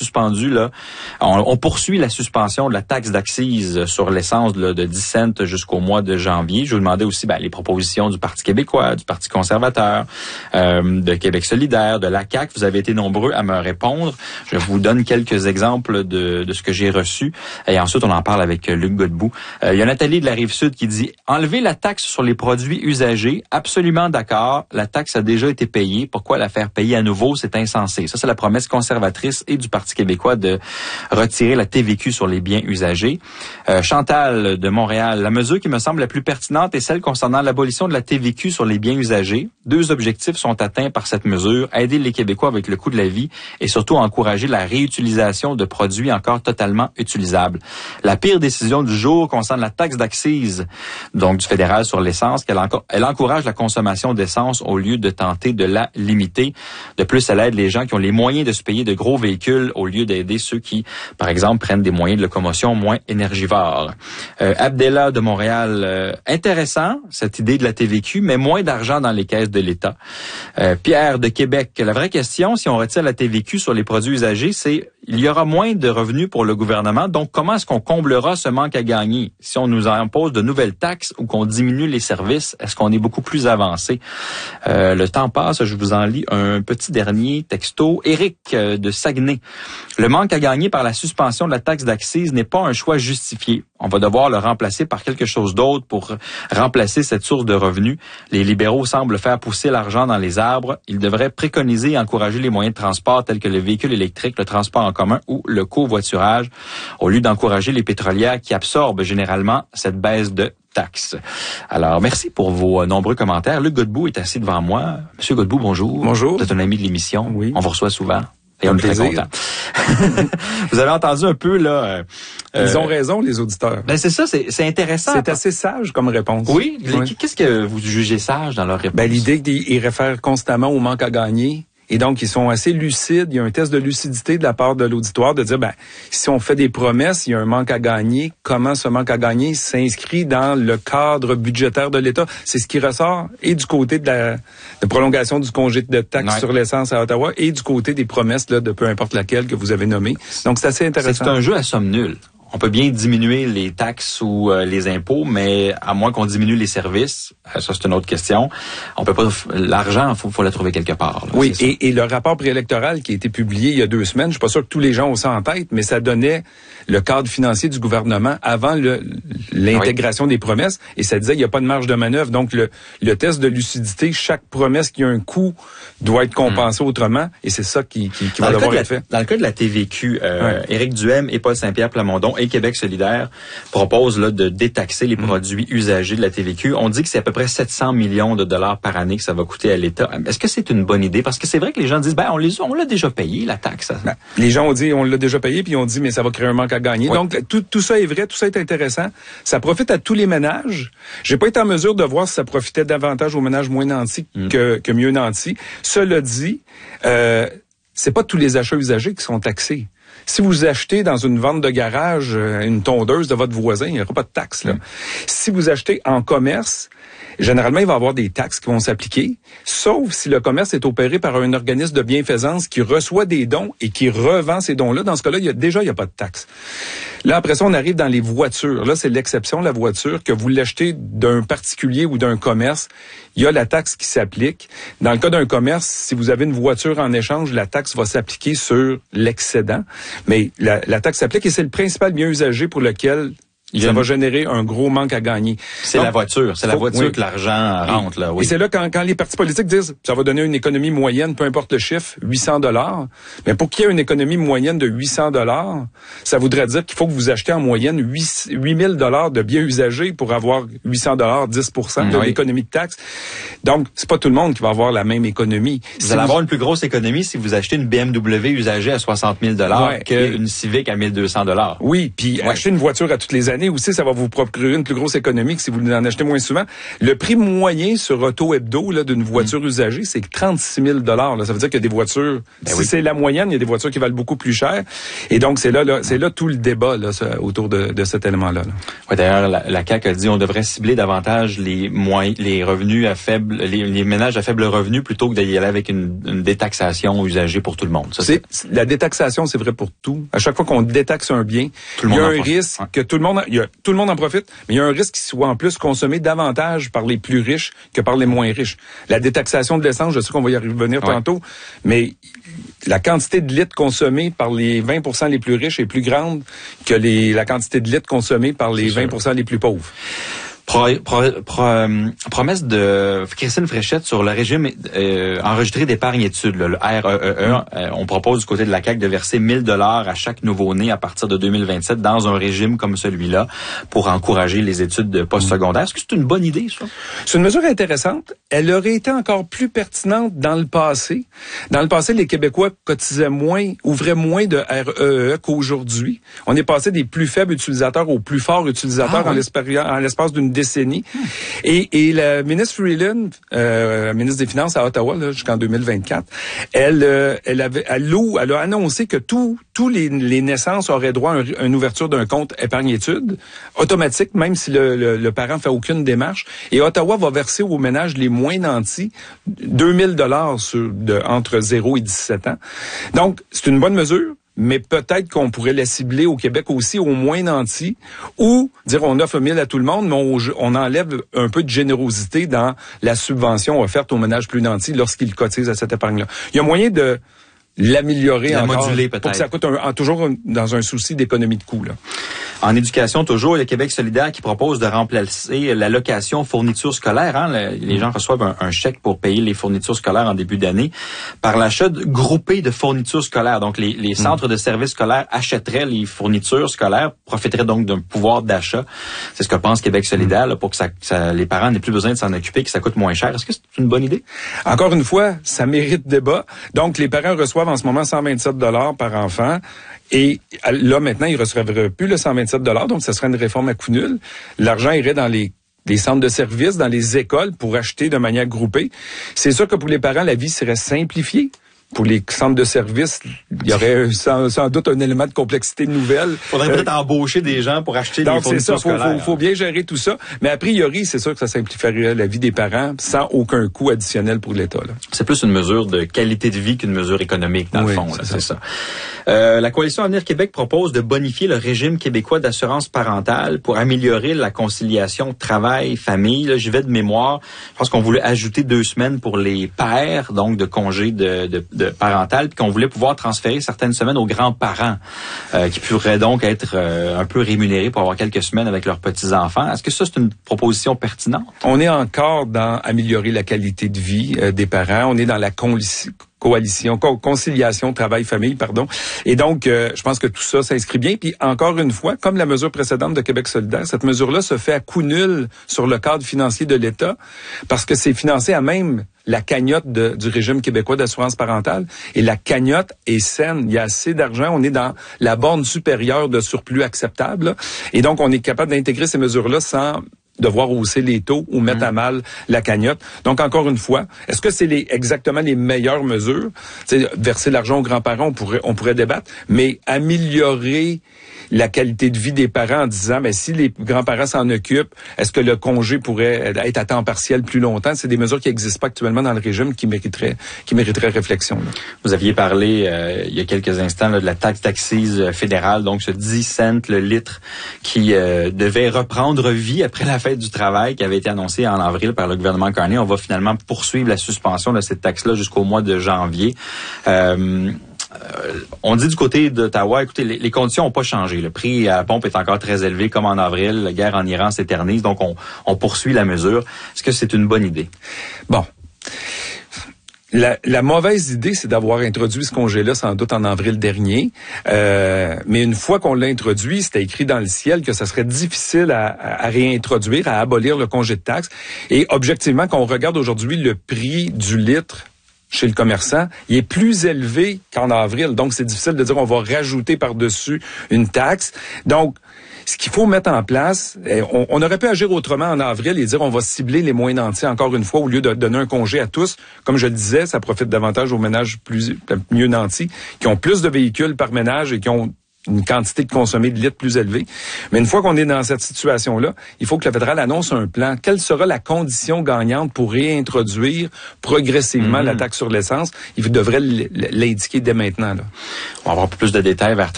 suspendu, là. On poursuit la suspension de la taxe d'accise sur l'essence là, de 10 cents jusqu'au mois de janvier. Je vous demandais aussi les propositions du Parti québécois, du Parti conservateur, de Québec solidaire, de la CAQ. Vous avez été nombreux à me répondre. Je vous donne quelques exemples de ce que j'ai reçu. Et ensuite, on en parle avec Luc Godbout. Il y a Nathalie de la Rive-Sud qui dit « Enlever la taxe sur les produits usagés, absolument d'accord. La taxe a déjà été payée. Pourquoi la faire payer à nouveau? C'est insensé. » Ça, c'est la promesse conservatrice et du Parti québécois de retirer la TVQ sur les biens usagés. Chantal de Montréal, la mesure qui me semble la plus pertinente est celle concernant l'abolition de la TVQ sur les biens usagés. 2 objectifs sont atteints par cette mesure. Aider les Québécois avec le coût de la vie et surtout encourager la réutilisation de produits encore totalement utilisables. La pire décision du jour concerne la taxe d'accise, donc du fédéral sur l'essence, elle encourage la consommation d'essence au lieu de tenter de la limiter. De plus, elle aide les gens qui ont les moyens de se payer de gros véhicules au lieu d'aider ceux qui, par exemple, prennent des moyens de locomotion moins énergivores. Abdella de Montréal, intéressant, cette idée de la TVQ, mais moins d'argent dans les caisses de l'État. Pierre de Québec, la vraie question, si on retire la TVQ sur les produits usagés, c'est il y aura moins de revenus pour le gouvernement, donc comment est-ce qu'on comblera ce manque à gagner? Si on nous impose de nouvelles taxes ou qu'on diminue les services, est-ce qu'on est beaucoup plus avancé? Le temps passe, je vous en lis un petit dernier texto. Éric de Saguenay. Le manque à gagner par la suspension de la taxe d'accise n'est pas un choix justifié. On va devoir le remplacer par quelque chose d'autre pour remplacer cette source de revenus. Les libéraux semblent faire pousser l'argent dans les arbres. Ils devraient préconiser et encourager les moyens de transport tels que le véhicule électrique, le transport en commun ou le covoiturage, au lieu d'encourager les pétrolières qui absorbent généralement cette baisse de taxes. Alors, merci pour vos nombreux commentaires. Luc Godbout est assis devant moi. Monsieur Godbout, bonjour. Bonjour. Vous êtes un ami de l'émission. Oui. On vous reçoit souvent. Et on est très content. Vous avez entendu un peu, là... Ils ont raison, les auditeurs. C'est ça, c'est intéressant. C'est assez sage comme réponse. Oui. Qu'est-ce que vous jugez sage dans leur réponse? L'idée qu'ils réfèrent constamment au manque à gagner. Et donc, ils sont assez lucides. Il y a un test de lucidité de la part de l'auditoire de dire, si on fait des promesses, il y a un manque à gagner. Comment ce manque à gagner s'inscrit dans le cadre budgétaire de l'État? C'est ce qui ressort et du côté de la prolongation du congé de taxe sur l'essence à Ottawa et du côté des promesses là, de peu importe laquelle que vous avez nommées. Donc, c'est assez intéressant. C'est un jeu à somme nulle. On peut bien diminuer les taxes ou les impôts, mais à moins qu'on diminue les services, ça c'est une autre question. On peut pas l'argent, faut le trouver quelque part. Là, oui, et le rapport préélectoral qui a été publié il y a 2 semaines, je suis pas sûr que tous les gens ont ça en tête, mais ça donnait le cadre financier du gouvernement avant l'intégration des promesses, et ça disait il y a pas de marge de manœuvre. Donc le test de lucidité, chaque promesse qui a un coût doit être compensée autrement, et c'est ça qui va devoir être fait. Dans le cas de la TVQ, Éric Duhem et Paul Saint-Pierre Plamondon et Québec solidaire proposent là, de détaxer les produits usagés de la TVQ. On dit que c'est à peu près 700 millions de dollars par année que ça va coûter à l'État. Est-ce que c'est une bonne idée? Parce que c'est vrai que les gens disent, on l'a déjà payé, la taxe. Les gens ont dit, on l'a déjà payé, puis on dit, mais ça va créer un manque à gagner. Oui. Donc, tout ça est vrai, tout ça est intéressant. Ça profite à tous les ménages. J'ai pas été en mesure de voir si ça profitait davantage aux ménages moins nantis que mieux nantis. Cela dit, c'est pas tous les achats usagés qui sont taxés. Si vous achetez dans une vente de garage une tondeuse de votre voisin, il n'y aura pas de taxe. Là. Si vous achetez en commerce, généralement, il va y avoir des taxes qui vont s'appliquer, sauf si le commerce est opéré par un organisme de bienfaisance qui reçoit des dons et qui revend ces dons-là. Dans ce cas-là, il n'y a pas de taxe. Là, après ça, on arrive dans les voitures. Là, c'est l'exception, la voiture, que vous l'achetez d'un particulier ou d'un commerce, il y a la taxe qui s'applique. Dans le cas d'un commerce, si vous avez une voiture en échange, la taxe va s'appliquer sur l'excédent. Mais la taxe s'applique et c'est le principal bien usagé pour lequel ça va générer un gros manque à gagner. C'est la voiture. C'est la voiture que l'argent rentre, là. Oui. Et c'est là quand les partis politiques disent ça va donner une économie moyenne, peu importe le chiffre, $800. Mais pour qu'il y ait une économie moyenne de $800, ça voudrait dire qu'il faut que vous achetez en moyenne $8,000 de biens usagés pour avoir $800, 10% de l'économie de taxes. Donc, c'est pas tout le monde qui va avoir la même économie. Vous allez avoir une plus grosse économie si vous achetez une BMW usagée à $60,000 qu'une Civic à $1,200. Oui, puis acheter une voiture à toutes les années, années aussi, ça va vous procurer une plus grosse économie que si vous en achetez moins souvent. Le prix moyen sur Auto Hebdo là, d'une voiture usagée, c'est 36 000 $. Ça veut dire qu'il y a des voitures, c'est la moyenne, il y a des voitures qui valent beaucoup plus cher. Et donc, c'est là tout le débat là, autour de cet élément-là. Ouais, d'ailleurs, la CAQ a dit on devrait cibler davantage les revenus à faible, les ménages à faible revenu plutôt que d'y aller avec une détaxation usagée pour tout le monde. Ça, la détaxation, c'est vrai pour tout. À chaque fois qu'on détaxe un bien, il y a un risque que tout le monde en profite, mais il y a un risque qu'il soit en plus consommé davantage par les plus riches que par les moins riches. La détaxation de l'essence, je sais qu'on va y revenir tantôt, mais la quantité de litres consommés par les 20% les plus riches est plus grande que la quantité de litres consommés par les 20% les plus pauvres. Promesse de Christine Fréchette sur le régime enregistré d'épargne études, le REEE. On propose du côté de la CAQ de verser 1 000 $ à chaque nouveau-né à partir de 2027 dans un régime comme celui-là pour encourager les études postsecondaires. Est-ce que c'est une bonne idée, ça? C'est une mesure intéressante. Elle aurait été encore plus pertinente dans le passé. Dans le passé, les Québécois cotisaient moins, ouvraient moins de REEE qu'aujourd'hui. On est passé des plus faibles utilisateurs aux plus forts utilisateurs en l'espace d'une décennie. Et la ministre Freeland, ministre des Finances à Ottawa, là, jusqu'en 2024, elle a annoncé que tous les naissances auraient droit à une ouverture d'un compte épargne-études automatique, même si le parent fait aucune démarche. Et Ottawa va verser aux ménages les moins nantis 2 000 $ entre 0 et 17 ans. Donc, c'est une bonne mesure. Mais peut-être qu'on pourrait la cibler au Québec aussi, aux moins nantis, ou dire on offre 1 000 à tout le monde, mais on enlève un peu de générosité dans la subvention offerte aux ménages plus nantis lorsqu'ils cotisent à cette épargne-là. Il y a moyen de l'améliorer encore, moduler peut-être, pour que ça coûte toujours dans un souci d'économie de coût, là. En éducation, toujours, il y a Québec solidaire qui propose de remplacer l'allocation fournitures scolaires. Les gens reçoivent un chèque pour payer les fournitures scolaires en début d'année par l'achat groupé de fournitures scolaires. Donc, les centres de services scolaires achèteraient les fournitures scolaires, profiteraient donc d'un pouvoir d'achat. C'est ce que pense Québec solidaire là, pour que les parents n'aient plus besoin de s'en occuper, que ça coûte moins cher. Est-ce que c'est une bonne idée? Encore une fois, ça mérite débat. Donc, les parents reçoivent en ce moment 127 $ par enfant. Et là, maintenant, ils ne recevraient plus le 127 $, donc ça serait une réforme à coût nul. L'argent irait dans les centres de services, dans les écoles pour acheter de manière groupée. C'est sûr que pour les parents, la vie serait simplifiée. Pour les centres de services, il y aurait sans doute un élément de complexité nouvelle. Faudrait peut-être embaucher des gens pour acheter des fournitures scolaires. Faut bien gérer tout ça. Mais a priori, c'est sûr que ça simplifierait la vie des parents sans aucun coût additionnel pour l'État, là. C'est plus une mesure de qualité de vie qu'une mesure économique, dans le fond. Là, c'est ça. La Coalition Avenir Québec propose de bonifier le régime québécois d'assurance parentale pour améliorer la conciliation travail-famille. Là, j'y vais de mémoire. Je pense qu'on voulait ajouter 2 semaines pour les pères, donc de congé de parental, puis qu'on voulait pouvoir transférer certaines semaines aux grands-parents qui pourraient donc être un peu rémunérés pour avoir quelques semaines avec leurs petits-enfants. Est-ce que ça, c'est une proposition pertinente? On est encore dans améliorer la qualité de vie des parents. On est dans la conciliation travail-famille, pardon. Et donc, je pense que tout ça s'inscrit bien. Puis encore une fois, comme la mesure précédente de Québec solidaire, cette mesure-là se fait à coût nul sur le cadre financier de l'État parce que c'est financé à même la cagnotte du régime québécois d'assurance parentale. Et la cagnotte est saine. Il y a assez d'argent. On est dans la borne supérieure de surplus acceptable, là. Et donc, on est capable d'intégrer ces mesures-là sans devoir hausser les taux ou mettre à mal la cagnotte. Donc, encore une fois, est-ce que c'est exactement les meilleures mesures? T'sais, verser l'argent aux grands-parents, on pourrait débattre, mais améliorer la qualité de vie des parents en disant, mais si les grands-parents s'en occupent, est-ce que le congé pourrait être à temps partiel plus longtemps? C'est des mesures qui n'existent pas actuellement dans le régime qui mériteraient réflexion, là. Vous aviez parlé il y a quelques instants là, de la taxe d'accise fédérale, donc ce 10 cents le litre qui devait reprendre vie après la fête du travail qui avait été annoncée en avril par le gouvernement Carney. On va finalement poursuivre la suspension de cette taxe-là jusqu'au mois de janvier. On dit du côté d'Ottawa, écoutez, les conditions n'ont pas changé. Le prix à la pompe est encore très élevé, comme en avril. La guerre en Iran s'éternise, donc on poursuit la mesure. Est-ce que c'est une bonne idée? Bon. La mauvaise idée, c'est d'avoir introduit ce congé-là sans doute en avril dernier. Mais une fois qu'on l'a introduit, c'était écrit dans le ciel que ça serait difficile à réintroduire, à abolir le congé de taxe. Et objectivement, quand on regarde aujourd'hui le prix du litre chez le commerçant, il est plus élevé qu'en avril. Donc, c'est difficile de dire on va rajouter par-dessus une taxe. Donc, ce qu'il faut mettre en place, on aurait pu agir autrement en avril et dire on va cibler les moins nantis encore une fois au lieu de donner un congé à tous. Comme je le disais, ça profite davantage aux ménages mieux nantis qui ont plus de véhicules par ménage et qui ont une quantité de consommée de litres plus élevée. Mais une fois qu'on est dans cette situation-là, il faut que le fédéral annonce un plan. Quelle sera la condition gagnante pour réintroduire progressivement la taxe sur l'essence? Il devrait l'indiquer dès maintenant, là. On va avoir plus de détails vers